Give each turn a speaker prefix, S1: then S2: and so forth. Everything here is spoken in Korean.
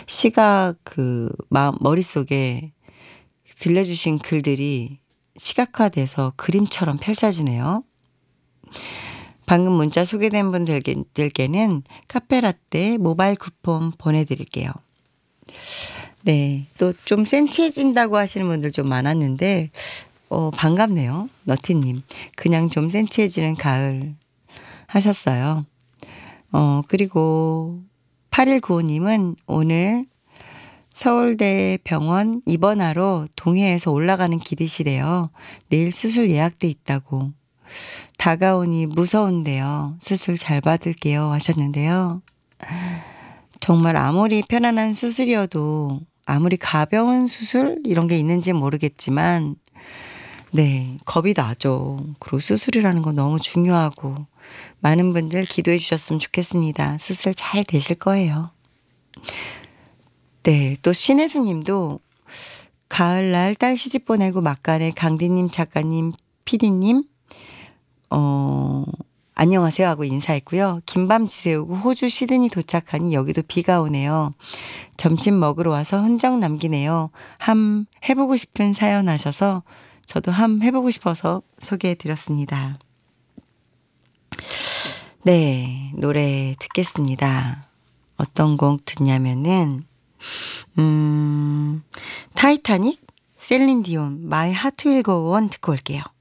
S1: 시가 머릿속에 들려주신 글들이 시각화돼서 그림처럼 펼쳐지네요. 방금 문자 소개된 분들께는 카페라떼 모바일 쿠폰 보내드릴게요. 네, 또 좀 센치해진다고 하시는 분들 좀 많았는데 반갑네요. 너티님. 그냥 좀 센치해지는 가을 하셨어요. 그리고 8195님은 오늘 서울대 병원 입원하러 동해에서 올라가는 길이시래요. 내일 수술 예약돼 있다고. 다가오니 무서운데요. 수술 잘 받을게요 하셨는데요. 정말 아무리 편안한 수술이어도 아무리 가벼운 수술 이런 게 있는지 모르겠지만 네, 겁이 나죠. 그리고 수술이라는 건 너무 중요하고 많은 분들 기도해 주셨으면 좋겠습니다. 수술 잘 되실 거예요. 네, 또 신혜수 님도 가을날 딸 시집 보내고 막간에 강디님, 작가님, 피디님 안녕하세요 하고 인사했고요. 김밤 지새우고 호주 시드니 도착하니 여기도 비가 오네요. 점심 먹으러 와서 흔적 남기네요. 함 해보고 싶은 사연 하셔서 저도 함 해보고 싶어서 소개해드렸습니다. 네, 노래 듣겠습니다. 어떤 곡 듣냐면은 타이타닉, 셀린 디온, 마이 하트 윌 고 온 듣고 올게요.